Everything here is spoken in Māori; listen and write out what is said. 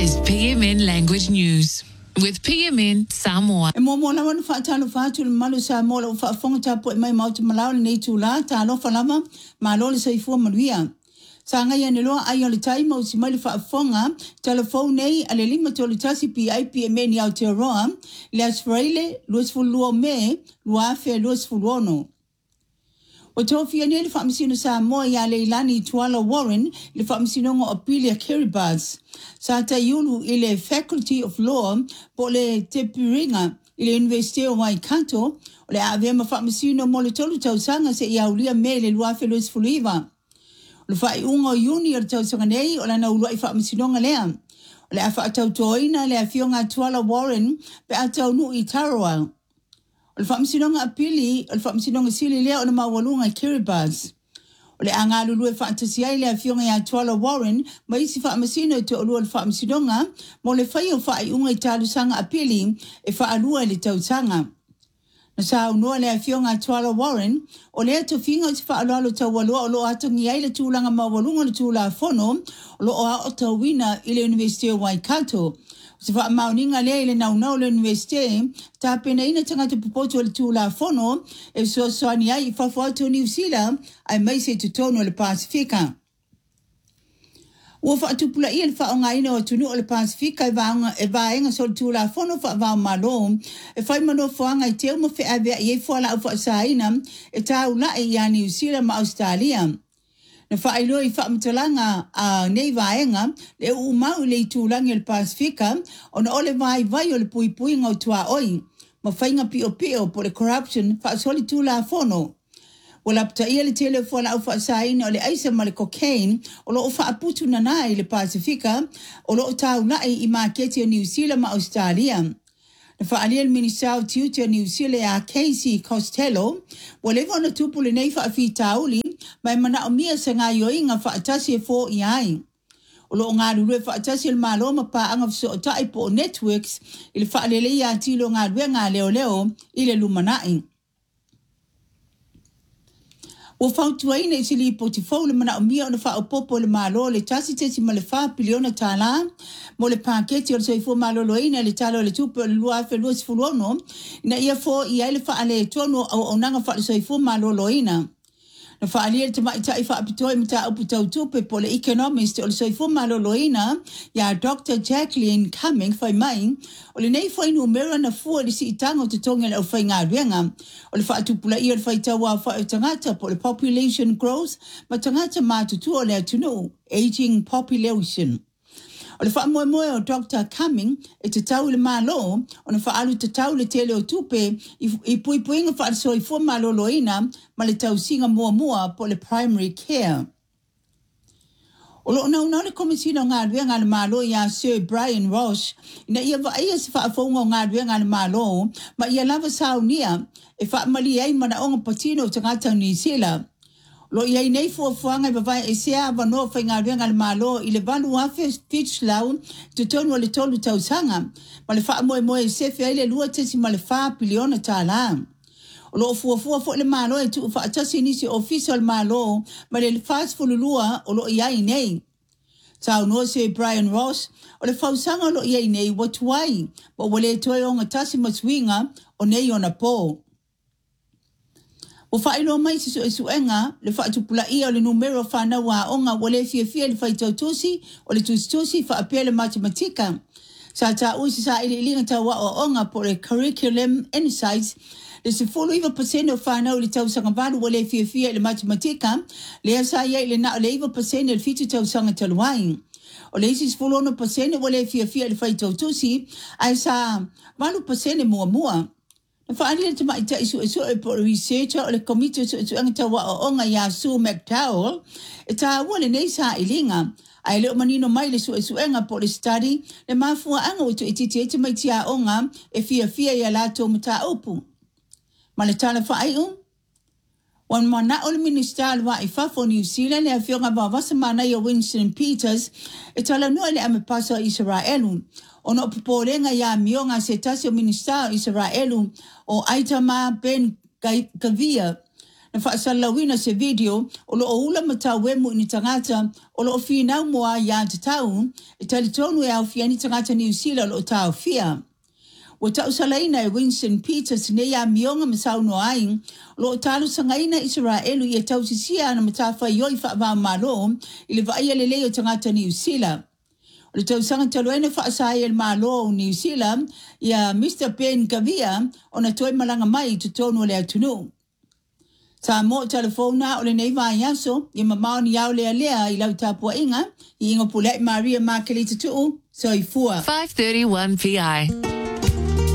is PMN Language News with PMN Samoa. E mo na wan fa talo fa tu malu sa mo lo fa fonga ta po mai mau te malau nei tu la ta lo fa lama ma lo le sai fu maluia. Sa nga ya ne lo ai le tai mo si mai fa fonga telefone nei ale lima to le tasi PMN ya te roa le asfraile luis fu luo me lua fe luis fu luono. O tofia ni le whaamisino sa moa ia Leilani Tuala Warren le whaamisino ngo Apilia Kiribati. Sa ta iulu i le Faculty of Law po le te piringa i le University of Waikato o le awema whaamisino mo le tolu tausanga se ia ulia me le luafe Luis Fuliva. O le whai unga o uni o le tausanga nei o le na ulua i whaamisino nga lea. O le a whaatau toina le a fionga Tuala Warren pe atau nu i Tarawa. O le whaamisinonga apili, o le whaamisinonga sili lea o na mawalunga i Kiribati. O le anga lulu e whaatasiai lea fionga ia Tuala Warren, ma isi whaamisino te o lua le whaamisinonga, mo le whai o whai unga i talusanga apili e whaalua le tausanga. Na sa unua lea fionga Tuala Warren, o lea to finga o te whaalalo tawalua o lo atongi ai le tūlanga mawalunga le tūla whono, o lo o a tawina i le University of Waikato. Se fa mauninga le ile nau le university ta pena ina tanga te popoto le tula fono e so ani ai fa to New Zealand ai mai se tu tono le Pasifika. O fa tu pula ia fa nga ina o tunu le Pasifika e vaenga so tula fono fa va malo e fa mano fa nga te mo fe ave e fa la fa saina e ta ula e ya New Zealand ma Australia. Na whaelo i whaamtalanga a nei vaenga, le umau le tūlangi le Pasifika, o na ole vai o le pui ngau tua oi, ma whainga pio po le corruption whaasoli tūla whono. O la pta ia le tele whala au whaasaina o le aisa ma le cocaine, o lo o whaaputu na nai le Pasifika, o lo o tau nai i maketi o New Zealand ma Australia. Na whaalia le Minister Tiuti o New Zealand a Casey Costello, o le vona tupu le nei whaafi tauli, mai mana o mia sa ngā yoinga whaatasi e fō i ai. O lo ngā rurue whaatasi le māloma pā anga fiso o tai po networks i le whaalele i a tilo ngā rue ngā leo i le lumanai. O whautua ina i sili po te whau le mana o mia o na whaopopo le mālo le tasi tesi ma le wha piliona tāla mo le pāketi o le soifo mālolo ina le talo le tupu o le lua fe lua sifulono ina ia fō i ai le whaale tono au nanga wha le soifo mālolo ina. Na whaalia le tamaita i whaapitoi mta upu tautupe po le economist o le soifo mālolo ina ia Dr. Jacqueline Cumming whai mai o le nei whai numera na fua le si itango te tonga le au whai ngā ruenga o le whaatupula ia le whai taua whai tangata po le population growth ma tangata mātutu o le atunu aging population. O le whaamoemoe o Dr. Cumming e te tau le mālo o na whaalu te tau le tele o tupe i puipuinga whaasoi fua mālolo ina ma le tau singa mua po le primary care. O lo na le komisina o ngā ruenga le mālo ia Sir Brian Roche ina ia ia se whaafonga o ngā ruenga le mālo ma ia lava saunia e whaamali ai mana onga patino o tangata New Zealand. Lo ia nei fuafuanga i vavai e sea vanoa whainga ruenga le mālo i le valu afe Fitch lau te tonu le tolu tausanga ma le whaamoe sefe ai le lua tesi ma le wha piliona tāla. O lo fuafua fo le mālo e tu whaatasi nisi official mālo ma le fast fululua o lo iai nei. Tau noa se Brian Ross o le whausanga lo iai nei watuai ma wale toi o ngatasi maswinga o nei o na po. O whaelo mai si suenga le whaatupula ia o le numero whanau a onga wale fia le whaitautusi o le tusi whaapea le matematika. Sa ta uisi sa ili ilinga tawa o onga po le curriculum insights le se 4% o whanau le tausanga valu wale fia le matematika le asa ia ile na le 1% le fitu tausanga taluai. O le isi 4% wale fia le whaitautusi ai sa 1% mua. Whaalia te maita isu e po researcher o le komite su angatawa o onga ia Sue McDowell e tā ua le nei sa ilinga. Ai leo manino mai le su enga po le study le mafua anga utu e titi e te maitia onga e fia ia lato mata upu. Ma le tala whaaiu? Wan mana o le minister wa i fafo New Zealand le a fionga wawasa mana i o Winston Peters e tala nua le amepasa Israelu. Ono pupolenga ya mionga se tasi o minister Israelu o Itamar Ben Gavir na whaasalawina se video o lo o ula matawemu ni tangata o lo o whina mua ia te tau e talitonu e au whia ni tangata New Zealand o tau whia. O tau salaina e Winston Peters ne ia mionga masau no ai lo talu sangaina Israelu ia tau sisia na matafa ioi wha malo ili vaia lele o tangata New Zealand. O le tau sanga taluene whaasai el malo o New Zealand ia Mr. Ben Gavia o na toi malanga mai tutonu le atunu. Sa mo telefona o le nei vai aso i mamao ni au lea lea i lau tapua inga i ingo pulei Maria Makelita tuu so i fua. 5:31 PI.